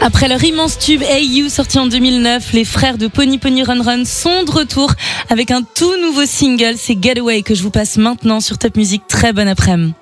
Après leur immense tube Hey You sorti en 2009, les frères de Pony Pony Run Run sont de retour avec un tout nouveau single, c'est Getaway, que je vous passe maintenant sur Top Music. Très bonne après-midi.